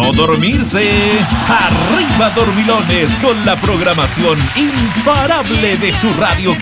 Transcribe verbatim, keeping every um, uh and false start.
no dormirse. Arriba Dormilones con la programación imparable de su radio